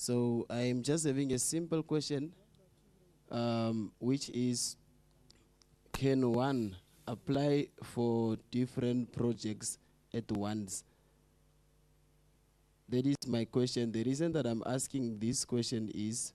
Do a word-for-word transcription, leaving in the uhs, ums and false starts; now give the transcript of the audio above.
So I'm just having a simple question, um, which is, can one apply for different projects at once? That is my question. The reason that I'm asking this question is,